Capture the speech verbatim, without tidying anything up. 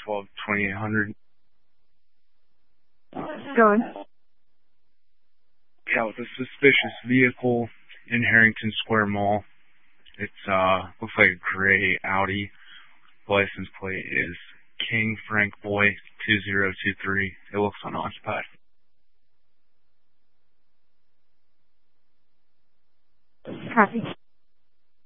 twelve twenty-eight hundred. Go on. Yeah, with a suspicious vehicle in Harrington Square Mall. It's, uh, looks like a gray Audi. The license plate is King Frank Boy two zero two three. It looks unoccupied. Copy.